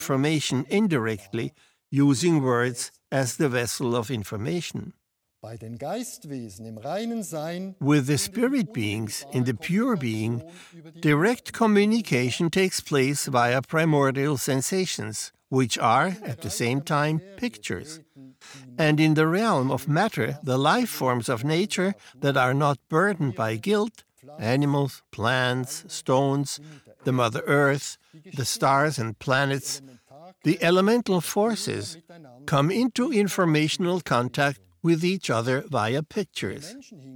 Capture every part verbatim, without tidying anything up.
information indirectly, using words as the vessel of information. Bei den Geistwesen im reinen Sein With the spirit beings in the pure being, direct communication takes place via primordial sensations, which are, at the same time, pictures. And in the realm of matter, the life forms of nature that are not burdened by guilt, animals, plants, stones, the Mother Earth, the stars and planets, the elemental forces come into informational contact with each other via pictures.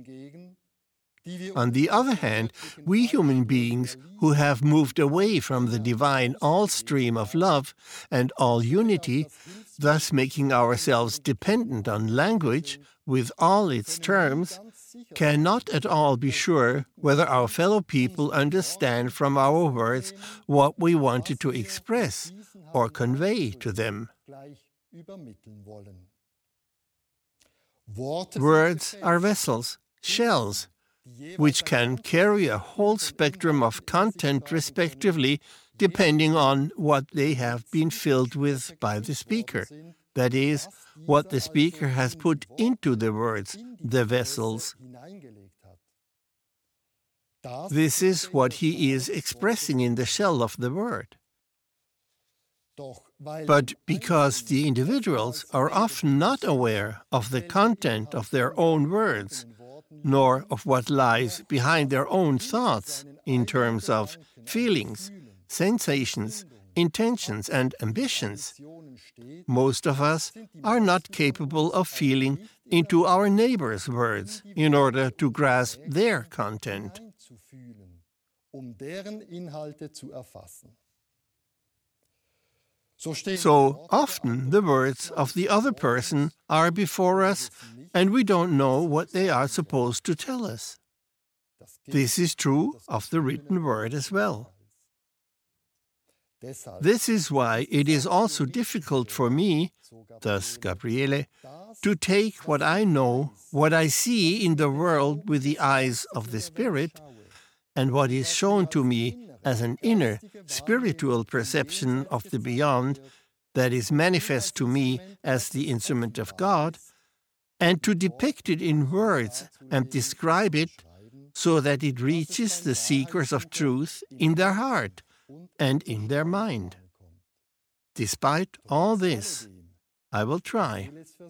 On the other hand, we human beings who have moved away from the divine all-stream of love and all-unity, thus making ourselves dependent on language with all its terms, cannot at all be sure whether our fellow people understand from our words what we wanted to express or convey to them. Words are vessels, shells, which can carry a whole spectrum of content respectively, depending on what they have been filled with by the speaker. That is, what the speaker has put into the words, the vessels. This is what he is expressing in the shell of the word. But because the individuals are often not aware of the content of their own words, nor of what lies behind their own thoughts in terms of feelings, sensations, intentions, and ambitions, most of us are not capable of feeling into our neighbor's words in order to grasp their content. So often the words of the other person are before us, and we don't know what they are supposed to tell us. This is true of the written word as well. This is why it is also difficult for me, thus Gabriele, to take what I know, what I see in the world with the eyes of the Spirit, and what is shown to me as an inner, spiritual perception of the beyond that is manifest to me as the instrument of God, and to depict it in words and describe it so that it reaches the seekers of truth in their heart and in their mind. Despite all this, I will try.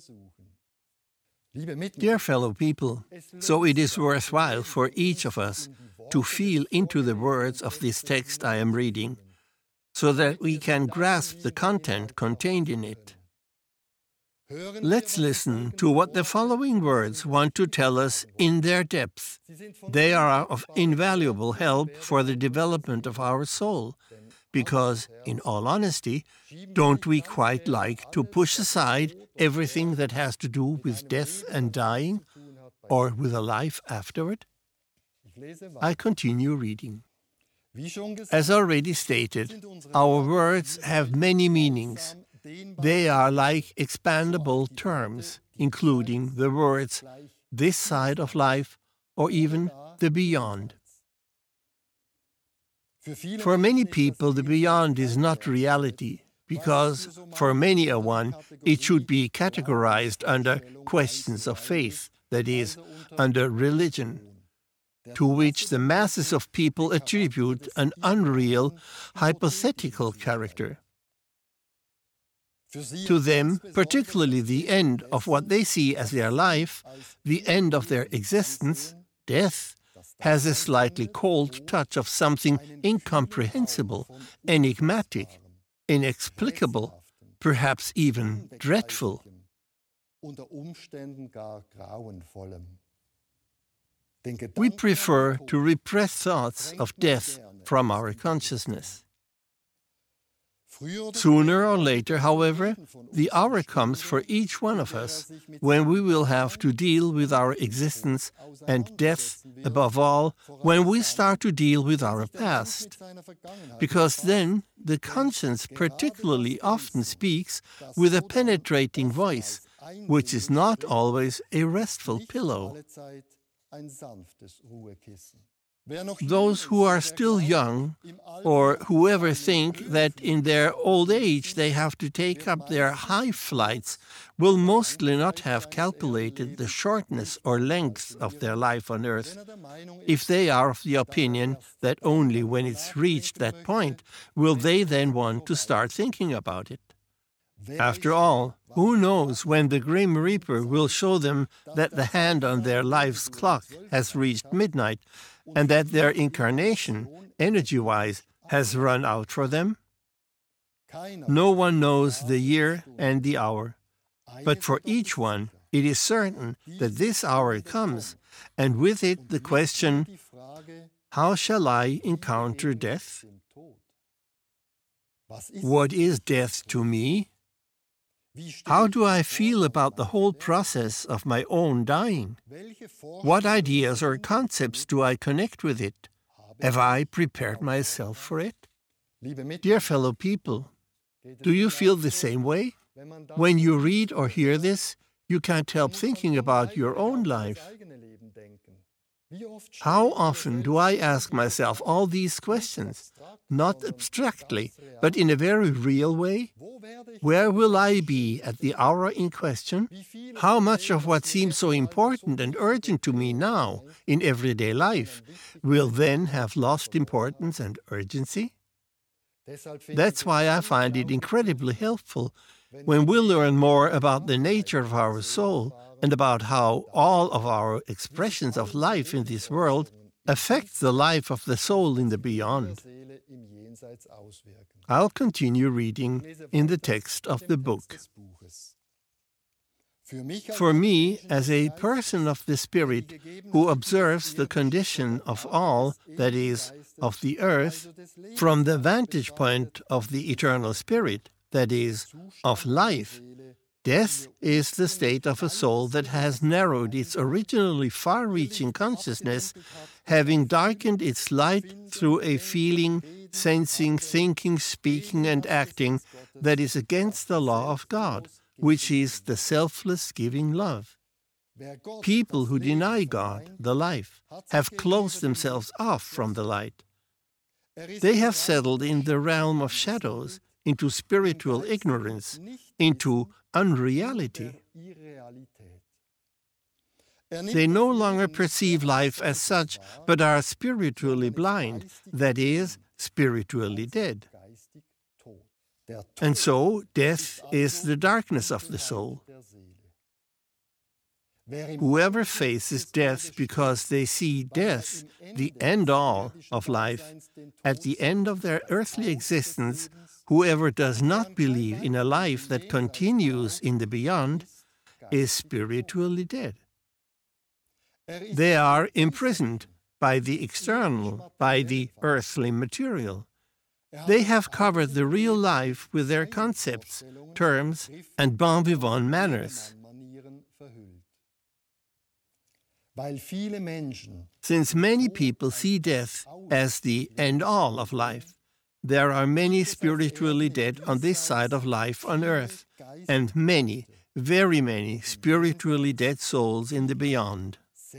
Dear fellow people, so it is worthwhile for each of us to feel into the words of this text I am reading, so that we can grasp the content contained in it. Let's listen to what the following words want to tell us in their depth. They are of invaluable help for the development of our soul, because, in all honesty, don't we quite like to push aside everything that has to do with death and dying, or with a life afterward? I continue reading. As already stated, our words have many meanings. They are like expandable terms, including the words this side of life or even the beyond. For many people, the beyond is not reality, because for many a one, it should be categorized under questions of faith, that is, under religion, to which the masses of people attribute an unreal, hypothetical character. To them, particularly the end of what they see as their life, the end of their existence, death, has a slightly cold touch of something incomprehensible, enigmatic, inexplicable, perhaps even dreadful. We prefer to repress thoughts of death from our consciousness. Sooner or later, however, the hour comes for each one of us when we will have to deal with our existence and death, above all, when we start to deal with our past. Because then the conscience particularly often speaks with a penetrating voice, which is not always a restful pillow. Those who are still young, or whoever think that in their old age they have to take up their high flights, will mostly not have calculated the shortness or length of their life on earth, if they are of the opinion that only when it's reached that point will they then want to start thinking about it. After all, who knows when the grim reaper will show them that the hand on their life's clock has reached midnight, and that their incarnation, energy-wise, has run out for them? No one knows the year and the hour, but for each one it is certain that this hour comes, and with it the question, how shall I encounter death? What is death to me? How do I feel about the whole process of my own dying? What ideas or concepts do I connect with it? Have I prepared myself for it? Dear fellow people, do you feel the same way? When you read or hear this, you can't help thinking about your own life. How often do I ask myself all these questions, not abstractly, but in a very real way? Where will I be at the hour in question? How much of what seems so important and urgent to me now in everyday life will then have lost importance and urgency? That's why I find it incredibly helpful when we learn more about the nature of our soul and about how all of our expressions of life in this world affect the life of the soul in the beyond. I'll continue reading in the text of the book. For me, as a person of the Spirit who observes the condition of all, that is, of the earth, from the vantage point of the eternal Spirit, that is, of life, death is the state of a soul that has narrowed its originally far-reaching consciousness, having darkened its light through a feeling, sensing, thinking, speaking, and acting that is against the law of God, which is the selfless giving love. People who deny God, the life, have closed themselves off from the light. They have settled in the realm of shadows, into spiritual ignorance, into unreality. They no longer perceive life as such, but are spiritually blind, that is, spiritually dead. And so, death is the darkness of the soul. Whoever faces death because they see death, the end-all of life, at the end of their earthly existence, whoever does not believe in a life that continues in the beyond, is spiritually dead. They are imprisoned by the external, by the earthly material. They have covered the real life with their concepts, terms, and bon vivant manners. Since many people see death as the end-all of life, there are many spiritually dead on this side of life on earth, and many, very many spiritually dead souls in the beyond.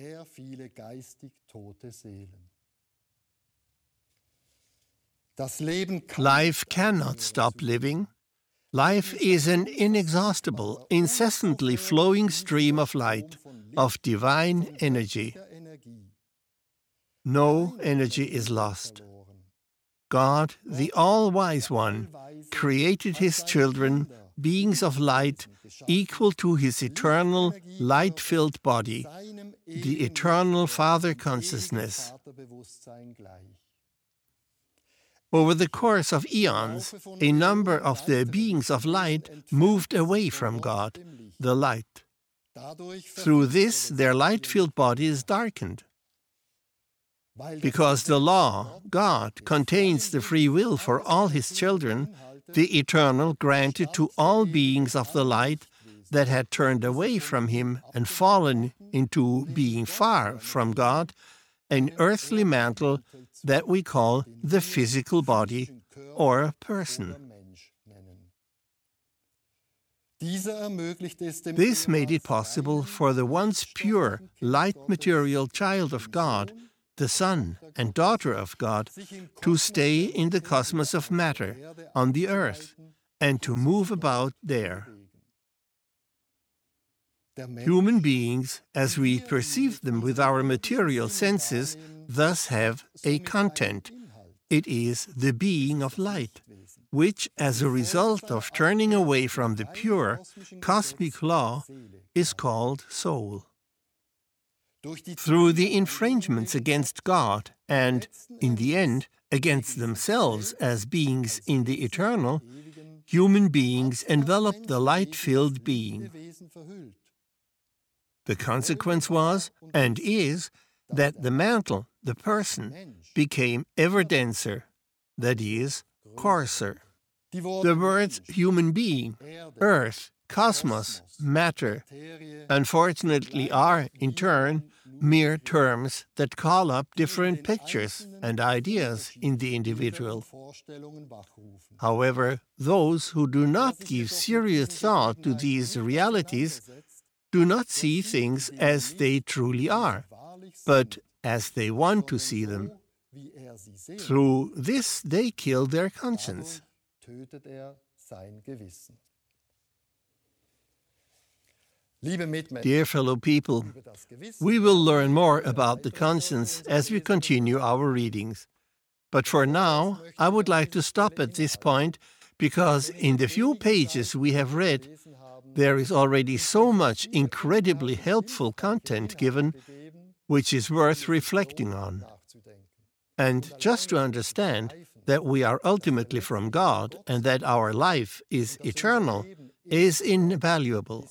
Life cannot stop living. Life is an inexhaustible, incessantly flowing stream of light, of divine energy. No energy is lost. God, the All-Wise One, created His children, beings of light, equal to His eternal, light-filled body, the eternal Father consciousness. Over the course of eons, a number of the beings of light moved away from God, the light. Through this, their light-filled body is darkened. Because the law, God, contains the free will for all His children, the Eternal granted to all beings of the light that had turned away from Him and fallen into being far from God, an earthly mantle that we call the physical body or person. This made it possible for the once pure, light material child of God, the Son and daughter of God, to stay in the cosmos of matter, on the earth, and to move about there. Human beings, as we perceive them with our material senses, thus have a content. It is the being of light, which, as a result of turning away from the pure, cosmic law, is called soul. Through the infringements against God and, in the end, against themselves as beings in the eternal, human beings envelop the light-filled being. The consequence was, and is, that the mantle, the person, became ever denser, that is, coarser. The words human being, earth, cosmos, matter, unfortunately are, in turn, mere terms that call up different pictures and ideas in the individual. However, those who do not give serious thought to these realities do not see things as they truly are, but as they want to see them. Through this, they kill their conscience. Dear fellow people, we will learn more about the conscience as we continue our readings. But for now, I would like to stop at this point, because in the few pages we have read, there is already so much incredibly helpful content given, which is worth reflecting on. And just to understand that we are ultimately from God and that our life is eternal is invaluable.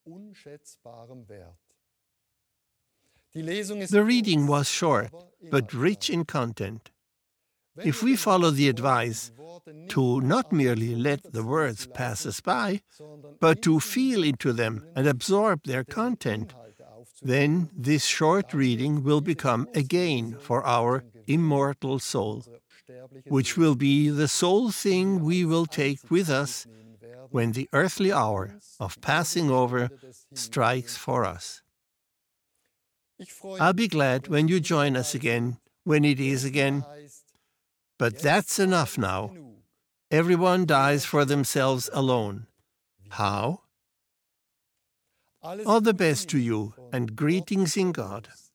The reading was short, but rich in content. If we follow the advice to not merely let the words pass us by, but to feel into them and absorb their content, then this short reading will become a gain for our immortal soul, which will be the sole thing we will take with us when the earthly hour of passing over strikes for us. I'll be glad when you join us again, when it is again. But that's enough now. Everyone dies for themselves alone. How? All the best to you, and greetings in God.